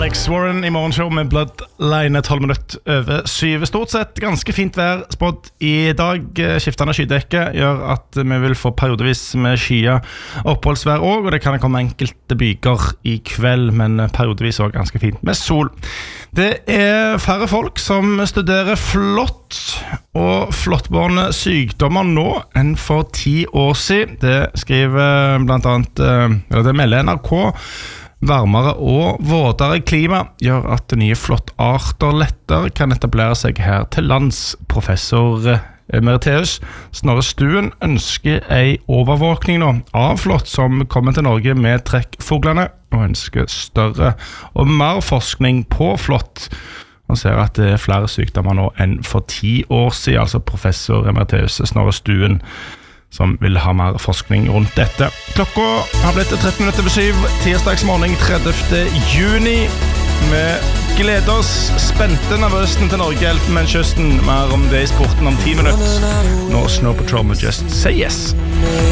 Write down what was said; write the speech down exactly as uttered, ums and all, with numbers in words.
Alex Warren i morgenshow med Bloodline tolv minutter over syv. Stort sett ganske fint vær spådd i dag. Skiftende skydekke gjør at vi vil få periodevis med skyer oppholdsvær også, og det kan komme enkelte byger i kveld, men periodevis også ganske fint med sol. Det er færre folk som studerer flått og flåttbårne sykdommer nå enn for ti år siden. Det skriver blant annet, eller det melder N R K. Varmere og våtere klima gjør at nye flåttarter lettere kan etablere seg her til lands. Professor emeritus Snorre Stuen ønsker en overvåkning nå av flått som kommer til Norge med trekkfuglene, og ønsker større og mer forskning på flått. Man ser at det er flere sykdommer nå enn for ti år siden, altså professor emeritus Snorre Stuen som vil ha mer forskning rundt dette. Klokka har blitt tretten minutter over syv, tirsdagsmorgen tredivte juni. Vi gleder oss spente nervøsen til Norge, Elfenbenskysten. Mer om det i sporten om ti minutter. Nå Snow Patrol med Just Say Yes.